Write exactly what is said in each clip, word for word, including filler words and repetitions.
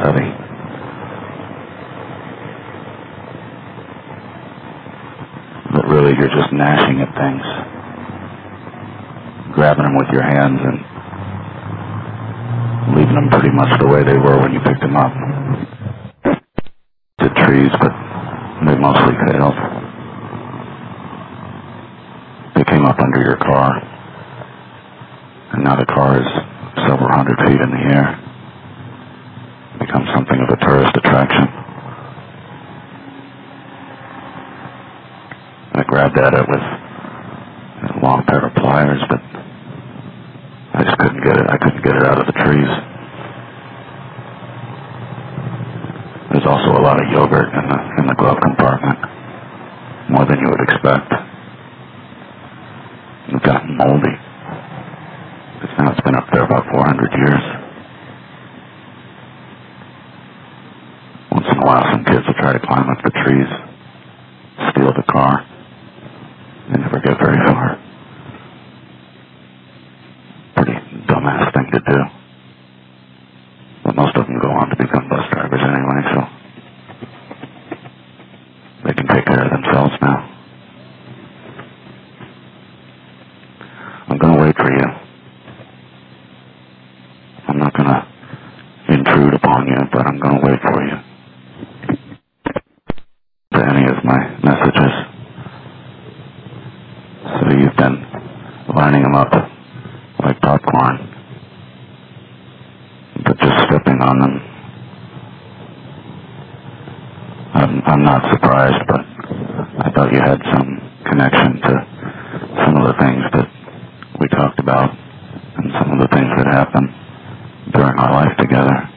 heavy. But really, you're just gnashing at things, grabbing them with your hands and leaving them pretty much the way they were when you picked them up. The trees, but they mostly failed. They came up under your car, and now the car is several hundred feet in the air. It becomes something of a tourist attraction. I grabbed at it with a long pair of pliers, but I just couldn't get it. I couldn't get it out of the trees. There's also a lot of yogurt in the in the glove compartment, more than you would expect. It's gotten moldy. It's now it's been up there about four hundred years. Once in a while, some kids will try to climb up the trees, steal the car. They never get very far. Pretty dumbass thing to do. But most of them go on to become bus drivers anyway, so they can take care of themselves now. I'm going to wait for you. I'm not going to intrude upon you, but I'm going to wait for you. To any of my messages. So you've been lining them up like popcorn, but just stepping on them. I'm, I'm not surprised, but I thought you had some connection to some of the things that we talked about and some of the things that happened during our life together.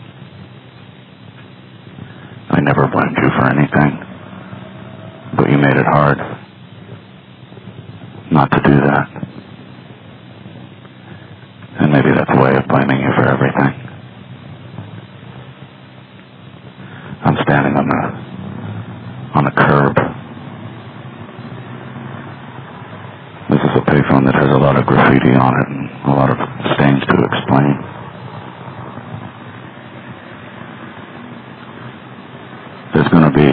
I never blamed you for anything, but you made it hard not to do that. And maybe that's a way of blaming you for everything. I'm standing on the on the curb. This is a payphone that has a lot of graffiti on it and a lot of stains to explain. There's going to be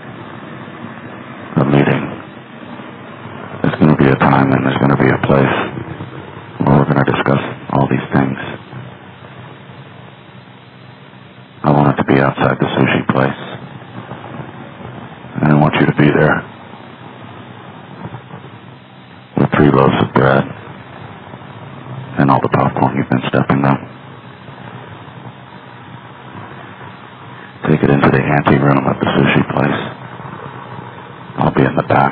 a meeting. There's going to be a time and there's going to be a place where we're going to discuss all these things. I want it to be outside the sushi place. And I want you to be there with three loaves of bread and all the popcorn you've been stepping up. Take it into the anteroom of the sushi place. I'll be in the back.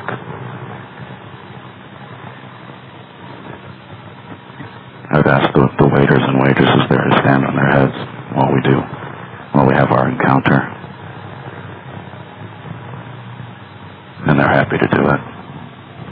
I've asked the, the waiters and waitresses there to stand on their heads while we do, while we have our encounter. And they're happy to do it.